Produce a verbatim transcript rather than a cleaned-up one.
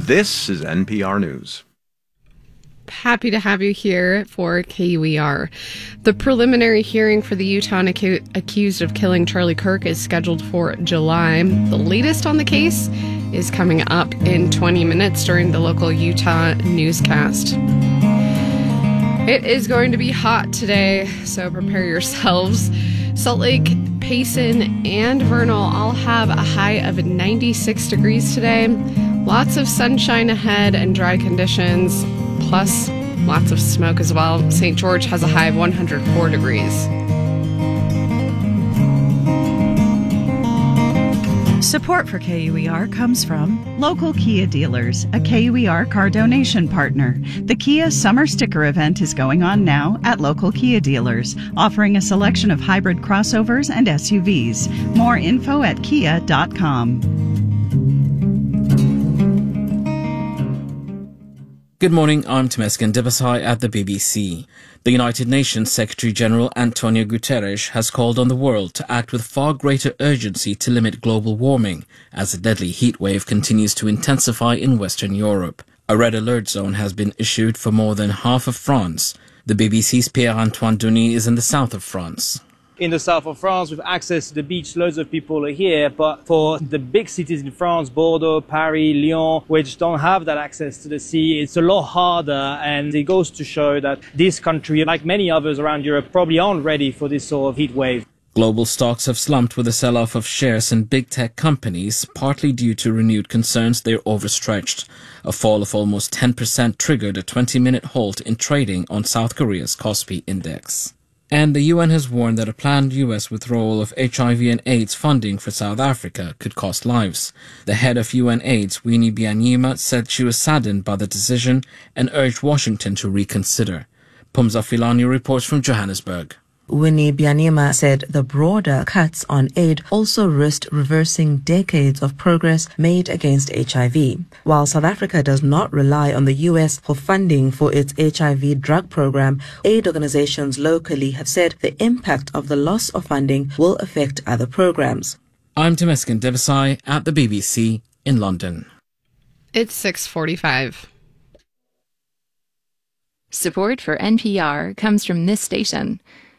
This is N P R News. Happy to have you here for K U E R. The preliminary hearing for the Utah acu- accused of killing Charlie Kirk is scheduled for July. The latest on the case is coming up in twenty minutes during the local Utah newscast. It is going to be hot today, so prepare yourselves. Salt Lake, Payson, and Vernal all have a high of ninety-six degrees today. Lots of sunshine ahead and dry conditions, plus lots of smoke as well. Saint George has a high of one hundred four degrees. Support for K U E R comes from local Kia dealers, a K U E R car donation partner. The Kia Summer Sticker Event is going on now at local Kia dealers, offering a selection of hybrid crossovers and S U Vs. More info at kia dot com. Good morning, I'm Temesgen Debasai at the B B C. The United Nations Secretary-General Antonio Guterres has called on the world to act with far greater urgency to limit global warming as a deadly heat wave continues to intensify in Western Europe. A red alert zone has been issued for more than half of France. The B B C's Pierre-Antoine Denis is in the south of France. In the south of France, with access to the beach, loads of people are here. But for the big cities in France, Bordeaux, Paris, Lyon, which don't have that access to the sea, it's a lot harder. And it goes to show that this country, like many others around Europe, probably aren't ready for this sort of heat wave. Global stocks have slumped with a sell-off of shares in big tech companies, partly due to renewed concerns they're overstretched. A fall of almost ten percent triggered a twenty-minute halt in trading on South Korea's Kospi index. And the U N has warned that a planned U S withdrawal of H I V and AIDS funding for South Africa could cost lives. The head of U N AIDS, Winnie Byanyima, said she was saddened by the decision and urged Washington to reconsider. Pumza Filani reports from Johannesburg. Winnie Byanyima said the broader cuts on aid also risked reversing decades of progress made against H I V. While South Africa does not rely on the U S for funding for its H I V drug program, aid organizations locally have said the impact of the loss of funding will affect other programs. I'm Temesgen Debasai at the B B C in London. It's six forty-five. Support for N P R comes from this station.